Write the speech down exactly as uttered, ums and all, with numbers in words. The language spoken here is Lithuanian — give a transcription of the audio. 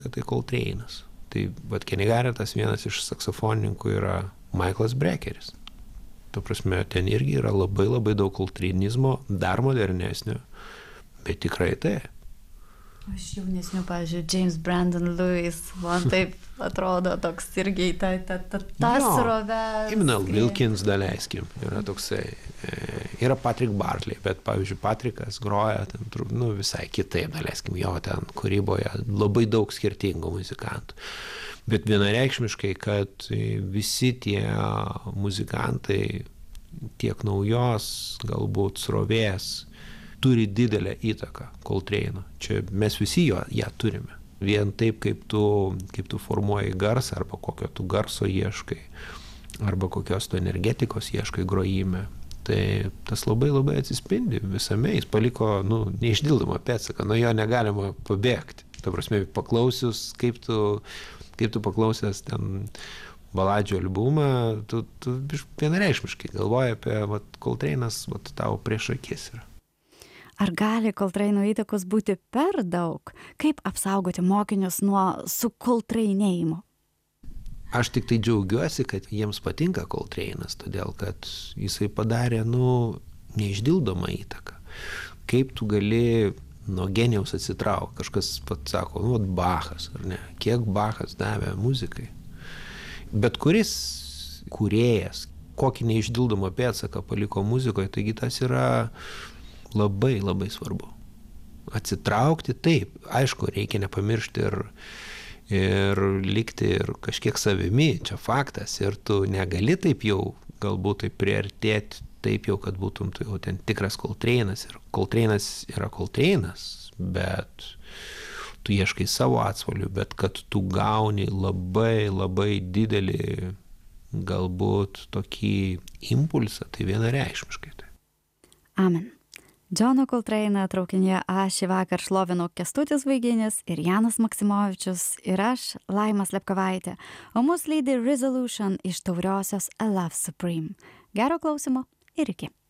Tai Coltrane'as. Tai vat Kenny Garrettas vienas iš saksofonininkų yra Michaelas Brekeris. Ta prasme, ten irgi yra labai labai daug koltrinizmo, dar modernesnio, bet tikrai tai. Aš jaunesnių, pavyzdžiui, James Brandon Lewis, man taip atrodo toks irgi ta, ta, ta, ta srovė. Eminal Wilkins, daleiskim, yra toksai. Yra Patrick Bartley, bet, pavyzdžiui, Patrickas groja ten, nu, visai kitaip, daleiskim, jo ten kūryboje labai daug skirtingų muzikantų. Bet vienareikšmiškai, kad visi tie muzikantai tiek naujos, galbūt srovės, turi didelę įtaką Coltrane'o. Čia mes visi jo, ją turime. Vien taip, kaip tu, kaip tu formuoji garsą, arba kokio tu garso ieškai, arba kokios tu energetikos ieškai grojime. Tai tas labai labai atsispindi visame. Jis paliko, nu, neišdildomą pėdsaką, nuo jo negalima pabėgti. Ta prasme, paklausius, kaip tu, kaip tu paklausęs ten baladžių albumą, tu, tu vienareikšmiškai galvoji apie, vat, Coltrane'as, vat, tavo prieš akis yra. Ar gali Coltrane'o įtakos būti per daug? Kaip apsaugoti mokinius nuo sukoltrainėjimo? Aš tik tai džiaugiuosi, kad jiems patinka Coltrane'as, todėl kad jisai padarė, nu, neišdildomą įtaką. Kaip tu gali nuo genijaus atsitraukti? Kažkas pat sako, nu, Bachas, ar ne? Kiek Bachas davė muzikai? Bet kuris kūrėjas, kokį neišdildomą pėdsaką paliko muzikoje, taigi tas yra labai, labai svarbu. Atsitraukti, taip, aišku, reikia nepamiršti ir, ir likti ir kažkiek savimi, čia faktas, ir tu negali taip jau, galbūt taip priartėti, taip jau, kad būtum tu jau ten tikras Coltrane'as, ir Coltrane'as yra Coltrane'as, bet tu ieškai savo atsvalių, bet kad tu gauni labai, labai didelį, galbūt tokį impulsą, tai vienareikšmiškai tai. Amen. Džono Coltrane'ą traukinyje aš šį vakar šlovinau Kęstutis Vaiginis ir Janas Maksimovičius ir aš, Laima Slepkovaitė, o mus lydi Resolution iš tauriosios A Love Supreme. Gero klausimo ir iki.